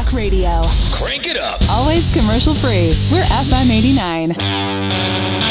Talk Radio. Crank it up. Always commercial free. We're FM 89.